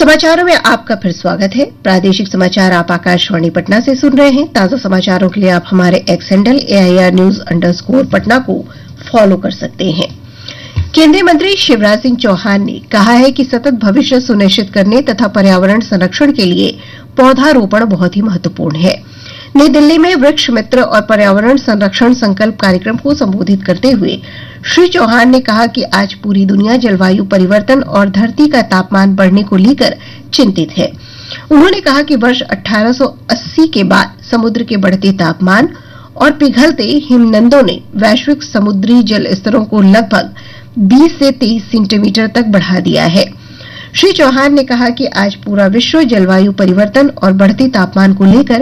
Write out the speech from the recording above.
समाचारों में आपका फिर स्वागत है। प्रादेशिक समाचार आप आकाशवाणी पटना से सुन रहे हैं। ताजा समाचारों के लिए आप हमारे एक्स हैंडल AIR News_पटना को फॉलो कर सकते हैं। केंद्रीय मंत्री शिवराज सिंह चौहान ने कहा है कि सतत भविष्य सुनिश्चित करने तथा पर्यावरण संरक्षण के लिए पौधारोपण बहुत ही महत्वपूर्ण है। नई दिल्ली में वृक्ष मित्र और पर्यावरण संरक्षण संकल्प कार्यक्रम को संबोधित करते हुए श्री चौहान ने कहा कि आज पूरी दुनिया जलवायु परिवर्तन और धरती का तापमान बढ़ने को लेकर चिंतित है। उन्होंने कहा कि वर्ष 1880 के बाद समुद्र के बढ़ते तापमान और पिघलते हिमनदों ने वैश्विक समुद्री जल स्तरों को लगभग 20 से 23 सेंटीमीटर तक बढ़ा दिया है। श्री चौहान ने कहा कि आज पूरा विश्व जलवायु परिवर्तन और बढ़ते तापमान को लेकर